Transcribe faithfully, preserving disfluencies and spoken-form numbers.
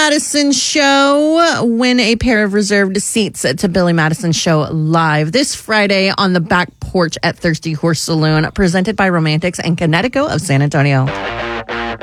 Madison Show. Win a pair of reserved seats to Billy Madison Show live this Friday on the back porch at Thirsty Horse Saloon, presented by Romantics and Connecticut of San Antonio.